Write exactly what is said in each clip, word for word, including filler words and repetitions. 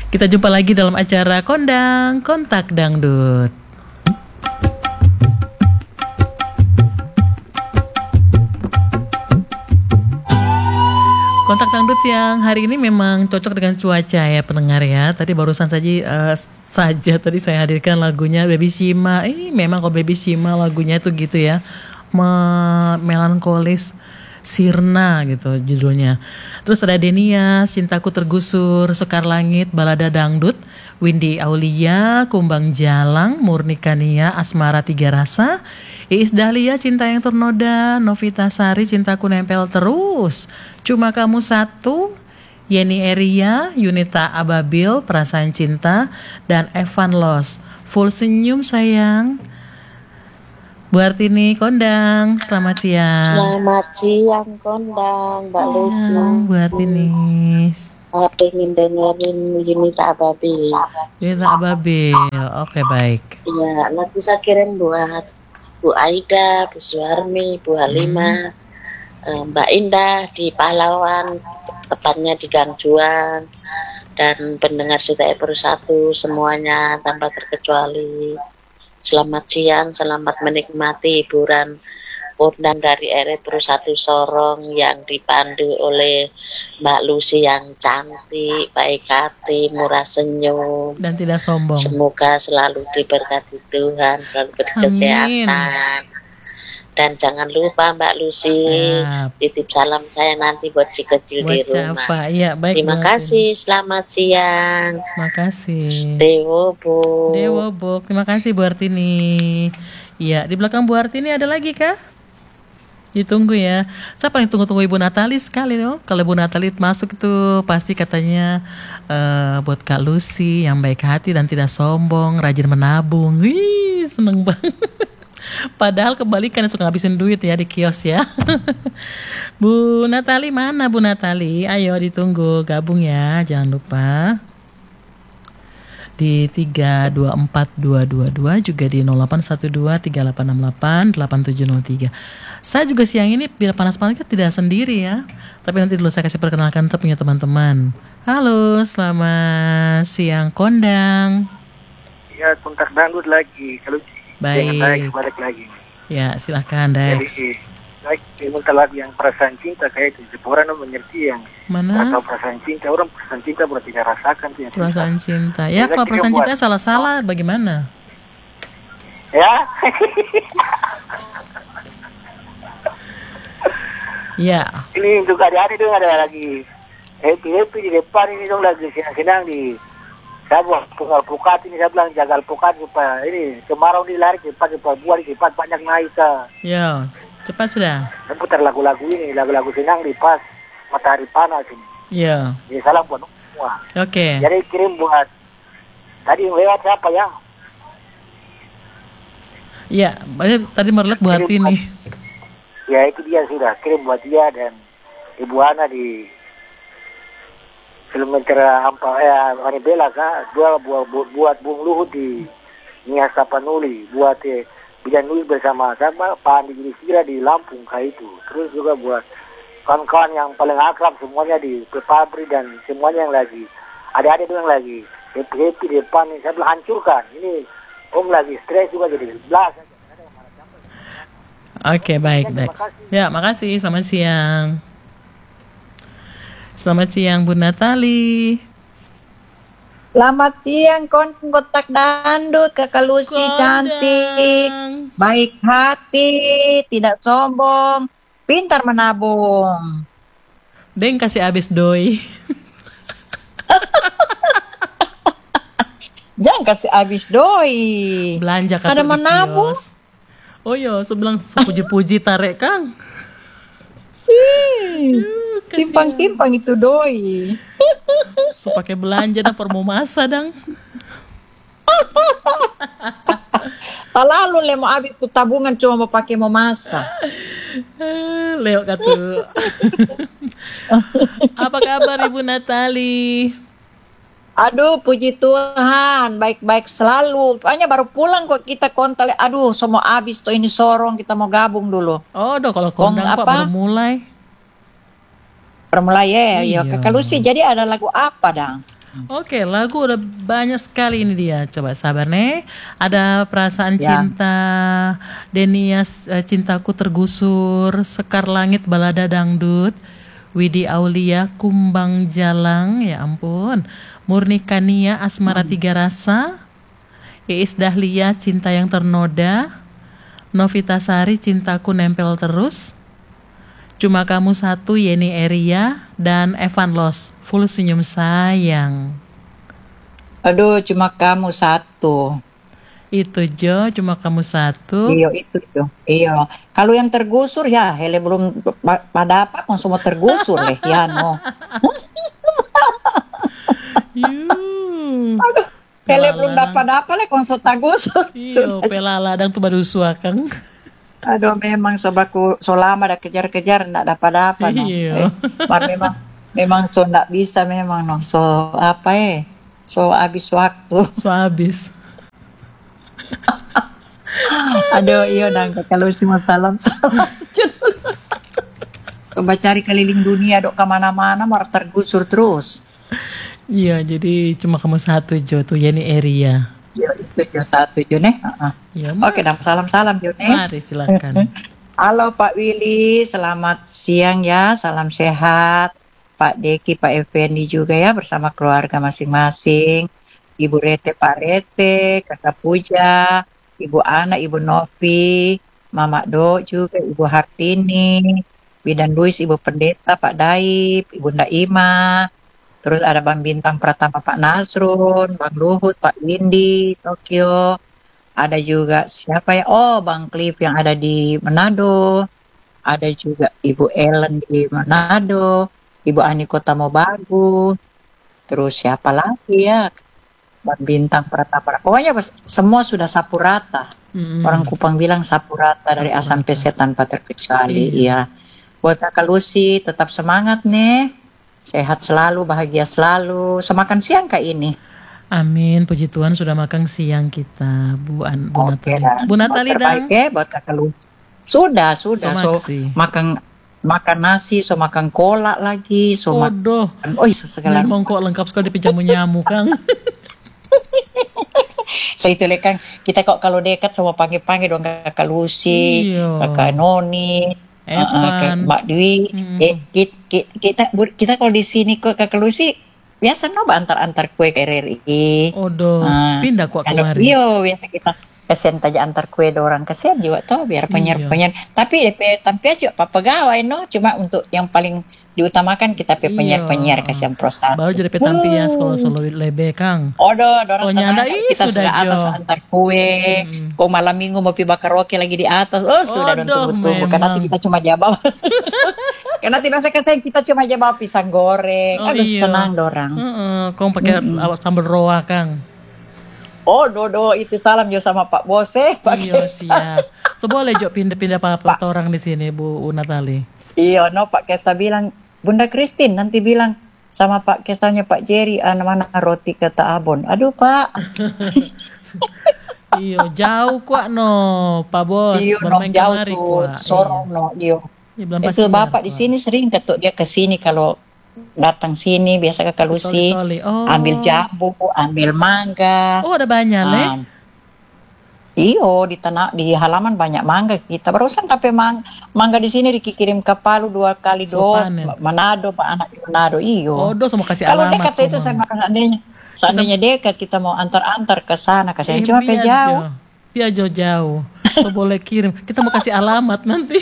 Kita jumpa lagi dalam acara Kondang Kontak Dangdut. Kontak Dangdut siang hari ini memang cocok dengan cuaca ya pendengar ya. Tadi barusan saja uh, saja tadi saya hadirkan lagunya Baby Shima. Ini memang kalau Baby Shima lagunya itu gitu ya, me- melankolis, sirna gitu judulnya. Terus ada Denia, Cintaku Tergusur, Sekar Langit, Balada Dangdut, Windy Aulia, Kumbang Jalang, Murni Kania, Asmara Tiga Rasa, Iis Dahlia, Cinta Yang Ternoda, Novita Sari, Cintaku Nempel Terus, Cuma Kamu Satu, Yeni Eria, Yunita Ababil, Perasaan Cinta, dan Evan Los, Full Senyum Sayang. Bu Artini Kondang, selamat siang. Selamat siang Kondang, Mbak Lucy. Bu Artini. Saya pengen dengerin Yunita Ababil. Yunita Ababil, oke baik. Iya, nanti saya kirim buat Bu Aida, Bu Suharmi, Bu Halimah, hmm. Mbak Indah di Pahlawan, tepatnya di Gang Juang, dan pendengar Sita E Per satu semuanya tanpa terkecuali. Selamat siang, selamat menikmati hiburan Kondang dari R E Per satu Sorong yang dipandu oleh Mbak Lucy yang cantik, baik hati, murah senyum, dan tidak sombong. Semoga selalu diberkati Tuhan, selalu berkesehatan. Dan jangan lupa Mbak Lucy, Siap. Titip salam saya nanti buat si kecil buat di rumah. Ya, baik, terima kasih, ini. Selamat siang. Terima kasih. Dewo Bu. Dewo Bu, terima kasih Bu Artini. Ya, di belakang Bu Artini ada lagi kah? Ditunggu ya. Saya paling tunggu-tunggu Ibu Natali sekali loh. Kalau Ibu Natali masuk itu pasti katanya uh, buat Kak Lucy yang baik hati dan tidak sombong, rajin menabung. Wih, seneng banget. Padahal kebalikan suka ngabisin duit ya di kios ya. Bu Natali mana Bu Natali? Ayo ditunggu gabung ya, jangan lupa. Di tiga dua empat dua dua dua juga di nol delapan satu dua tiga delapan enam delapan delapan tujuh nol tiga. Saya juga siang ini bila panas-panas tidak sendiri ya. Tapi nanti dulu saya kasih perkenalkan untuk punya teman-teman. Halo, selamat siang Kondang. Ya, kontak dangdut lagi. Kalau baik. Dengan balik lagi. Ya, silahkan Dex. Jadi, baik, minta lagu yang perasaan cinta kayak itu. Orang mengerti yang mana? Atau perasaan cinta, orang perasaan cinta berarti tidak rasakan tuh. Perasaan cinta. Ya, kalau perasaan cinta salah-salah bagaimana? Ya. Ya. Ini untuk adik-adik dong ada lagi happy-happy di depan ini dong lagi senang-senang di saya buat alpukat ini saya bilang jaga alpukat supaya ini kemarau dilari cepat cepat buat cepat banyak naik ke. Ya, cepat sudah. Dan putar lagu-lagu ini lagu-lagu senang di pas matahari panas ini. Ya. Jadi salam buat semua. Oke. Okay. Jadi kirim buat tadi lewat siapa ya? Ya, tadi merlek buat kirim ini. Buat, ya itu dia sudah kirim buat dia dan Ibu Ana di kilometer hampa ya Manibela kah dua buat buat, buat Bung Luhut di Nias Tapanuli buat eh, Bidan Luis bersama sama Pak Andi Gilisira di Lampung kayak itu. Terus juga buat kawan-kawan yang paling akrab semuanya di Pabri dan semuanya yang lagi adik-adik itu yang lagi happy-happy di depan ini saya bilang hancurkan ini Om lagi stres juga jadi belas. Oke, baik, baik. Ya, makasih. Selamat siang. Selamat siang Bu Natali. Selamat siang kontak dangdut Kakak Lucy cantik, baik hati, tidak sombong, pintar menabung. Deng kasih abis doi. Jangan kasih habis doi. Belanja kan ada menabung. Oh iya, saya bilang sepuji-puji tarik Kang. Simpang-simpang itu doi. So pakai belanja dan permu masa dang. Lalu le mau habis tuh tabungan cuma mau pakai mau masak. Leo katu. Apa kabar Ibu Natali? Aduh, puji Tuhan, baik-baik selalu. Soalnya baru pulang kok kita kontak. Aduh, semua habis tuh ini sorong, kita mau gabung dulu. Oh, udah kalau kondang Pak baru mulai. Baru mulai ya, ya Kakak Lucy. Jadi ada lagu apa dang? Oke, lagu udah banyak sekali ini dia. Coba sabar nih. Ada perasaan Ya. cinta, Denias eh, cintaku tergusur, Sekar Langit balada dangdut, Widi Aulia Kumbang Jalang, ya ampun. Murni Kania Asmara Tiga Rasa, Iis Dahlia Cinta yang Ternoda, Novita Sari Cintaku Nempel Terus, Cuma Kamu Satu Yeni Eria, dan Evan Los Full Senyum Sayang. Aduh, cuma kamu satu. Itu Jo, Cuma Kamu Satu. Iya itu Jo. Iya. Kalau yang tergusur ya, hele belum pa- pada apa kong semua tergusur leh ya no. Yuh. Hele belum dapat apa leh kong so tergusur. Iyo, pelaladang tuh baru suakang. Aduh, memang sobaku so lama dah kejar-kejar ndak dapat apa no. Iya. Eh, mar memang memang so ndak bisa memang no. So apa eh? So habis waktu. So habis. Aduh, iya nang kalau semua salam salam. Coba cari keliling dunia dok kemana-mana mar tergusur terus. Iya, jadi Cuma Kamu Satu Jo tuh Yeni Eria. Iya itu Jo satu Jo nih. Uh-uh. Ya, Oke, dan salam-salam Jo nih. mari silakan. Halo Pak Willy, selamat siang ya, salam sehat. Pak Deki, Pak Effendi juga ya bersama keluarga masing-masing. Ibu Rete, Pak Rete, Kakak Puja, Ibu Ana, Ibu Novi, Mama Do juga, Ibu Hartini, Bidan Luis, Ibu Pendeta, Pak Daib, Ibu Ndaima. Terus ada Bang Bintang Pratama, Pak Nasrun, Bang Luhut, Pak Windy, Tokyo. Ada juga siapa ya? Oh, Bang Cliff yang ada di Manado. Ada juga Ibu Ellen di Manado. Ibu Ani Kota Mobagu. Terus siapa lagi ya? Bang Bintang Pratama. Pokoknya bes- semua sudah sapu rata. Mm-mm. Orang Kupang bilang sapu rata dari A sampai Z tanpa terkecuali. Iya. Buat Kakak Lucy, tetap semangat nih. Sehat selalu, bahagia selalu. Semakan siang Kak ini. Amin, puji Tuhan sudah makan siang kita, Bu An, Bu Oke Natali. dah. Bu Natali Terbaik dang. ya buat Kakak Lucy. Sudah, sudah. So, Somaksi. makan makan nasi, so makan kolak lagi, so makan. Odoh. Oh, itu segala. Memang kok lengkap sekali pijamu nyamuk, Kang. So itu le Kang, kita kok kalau dekat sama panggil-panggil dong Kakak Lucy, Iya. Kakak Noni, Evan. uh, uh, Kak Mbak Dwi. Mm. Eh, ki- ki- kita kita kalau di sini kok Kakak Lucy biasa no antar-antar kue ke R R I. Odoh. Ah. Pindah kok Kalau kemari. iya biasa kita kesian aja antar kue do orang kesian juga toh biar penyer-penyer. Tapi D P tampias juga pak pegawai no, cuma untuk yang paling diutamakan kita pe Iya. penyer-penyer kesian prosat. Baru jadi petampias kalau selalu lebe, Kang. Odo, dorang Oh, tenang, nyanda, ih, kita sudah, sudah atas Jo. antar kue. Mm. Kok malam minggu mau pi bakar roke lagi di atas. Oh, sudah dong Odoh, tunggu-tunggu. Karena nanti memang. kita cuma jawab. Karena nanti masa kan kita cuma jawab pisang goreng. Oh, Aduh, iya. senang dorang. Heeh, kau pakai awak sambal roa, Kang. Oh, dodo itu salam jo sama Pak Bose. Pak Iya, siap. So boleh Jo pindah-pindah apa orang di sini, Bu Natali. Iya, no Pak Kesta bilang, Bunda Christine nanti bilang sama Pak Kestanya Pak Jerry, ah, mana roti kata Abon. Aduh Pak. Iya, jauh kok no, Pak Bos. Iyo, Baru no main jauh kemari, tuh, kuak. sorong no, iyo. Iya, belum Itu pasti Bapak ya, di kuak. sini sering ketuk dia ke sini kalau datang sini biasa ke Kalusi, Toli-toli. Oh. ambil jambu, ambil mangga. Oh, ada banyak, Le. Um, iyo di tanah di halaman banyak mangga kita barusan tapi mang, mangga di sini dikirim ke Palu dua kali So, dos panen. Manado Pak anak di Manado iyo. Oh, do sama kasih Kalau alamat. dekat itu Komang. saya makan seandainya seandainya dekat kita mau antar-antar ke sana kasihan Eh, cuma pe biar, jauh. Jo. Biar Jo jauh. So boleh kirim. Kita mau kasih alamat nanti.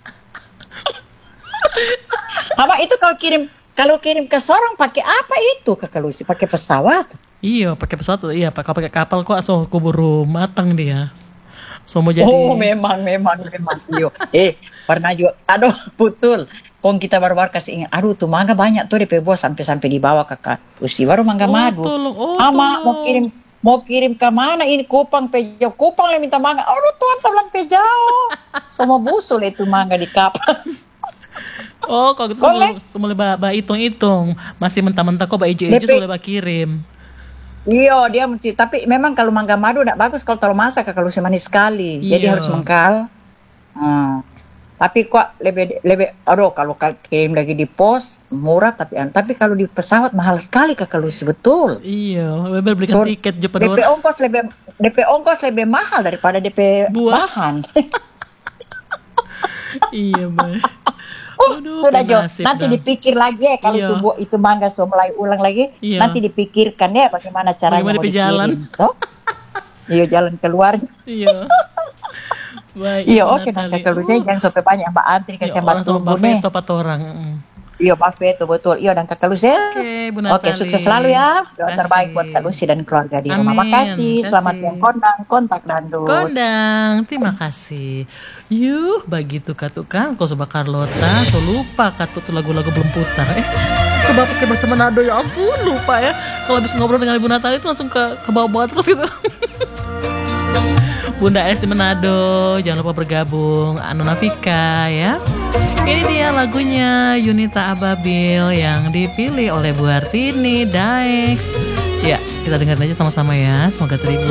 Apa itu kalau kirim kalau kirim ke Sorong pakai apa itu Kakak Lucy? Pakai pesawat? Iya, pakai pesawat tuh. Iya, pakai pakai kapal kok. So kuburu matang dia. So mau jadi. Oh memang memang memang iyo. Eh pernah juga. Aduh betul. Kong kita baru-baru kasih ingat. Aduh tuh mangga banyak tuh di P bos sampai-sampai dibawa Kakak Lucy baru mangga Oh, madu. tolong. Oh, Ama tolong. mau kirim mau kirim ke mana ini Kupang Pejau Kupang le minta mangga. Aduh tuan bilang Pejau. Semua busul itu mangga di kapal. Oh, kalau gitu Boleh. semua ba, ba hitung-hitung. Masih mentah-mentah kok ba ijo-ijo D P. boleh ba kirim. Iya dia mesti tapi memang kalau mangga madu tidak bagus kalau terlalu masak kalau Lucy manis sekali. Jadi Iya. harus mengkal. Hmm. Tapi kok lebih lebih aduh kalau ka- kirim lagi di pos murah tapi tapi kalau di pesawat mahal sekali Kakak Lucy betul. Iya, bener belikan So, tiket Jepang D P ongkos lebih D P ongkos lebih mahal daripada D P Buah. bahan. Iya, Mbak. Oh, Aduh, sudah Jo. nasib Nanti dah. dipikir lagi ya kalau Iya. itu bu, itu mangga so mulai ulang lagi. Iya. Nanti dipikirkan ya bagaimana caranya Bagaimana mau di jalan. dikirim. Toh? Iya jalan keluar. Iya. Baik. Iya Ibu oke Natali. Kakak Lucy Uh, jangan sampai banyak Mbak Antri iya, kasih Mbak orang sama tunggu Mbak nih. Veto empat orang. Mm. Iya Mbak Veto betul. Iya dan Kakak Lucy. Oke, Bu Oke, Natali. sukses selalu ya. Doa Kasih. terbaik buat Kak Lucy dan keluarga di rumah. Amin. Makasih. Selamat Kasih. yang kondang, kontak Dandut. Kondang, terima kasih. Yuh, begitu katu kan, kau Sobat Carlota, so lupa katu tuh lagu-lagu belum putar. Eh, coba pakai bahasa Manado ya ampun, lupa ya. Kalau habis ngobrol dengan Ibu Natali itu langsung ke ke bawah-bawah terus gitu. Bunda S di Manado, jangan lupa bergabung. Anu Nafika ya. Ini dia lagunya Yunita Ababil yang dipilih oleh Bu Artini Daex. Ya, kita dengar aja sama-sama ya. Semoga terhibur.